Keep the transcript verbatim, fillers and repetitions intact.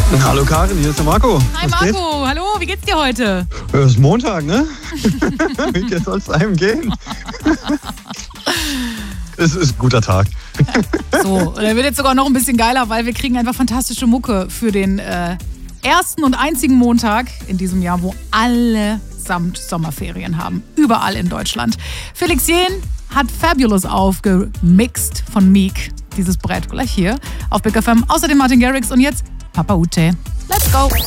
Hallo Karin, hier ist der Marco. Hi Was Marco, geht? hallo, wie geht's dir heute? Es ist Montag, ne? Wie soll es einem gehen? Es ist ein guter Tag. So, und er wird jetzt sogar noch ein bisschen geiler, weil wir kriegen einfach fantastische Mucke für den äh, ersten und einzigen Montag in diesem Jahr, wo alle samt Sommerferien haben. Überall in Deutschland. Felix Jähn hat Fabulous aufgemixt von Meek. Dieses Brett gleich hier auf Big F M. Außerdem Martin Garrix und jetzt Papa Ute. Let's go!